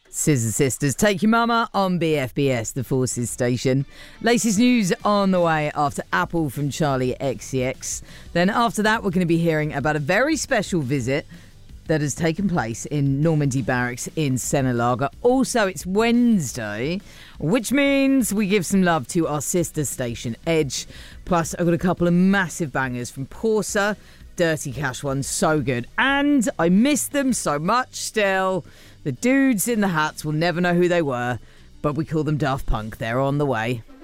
Scissor Sisters, Take Your Mama on BFBS, the Forces station. Latest news on the way after Apple from Charlie XCX. Then after that, we're going to be hearing about a very special visit that has taken place in Normandy Barracks in Senelaga. Also, it's Wednesday, which means we give some love to our sister station, Edge. Plus, I've got a couple of massive bangers from Porsa. Dirty Cash one, so good. And I miss them so much still. The dudes in the hats will never know who they were, but we call them Daft Punk. They're on the way.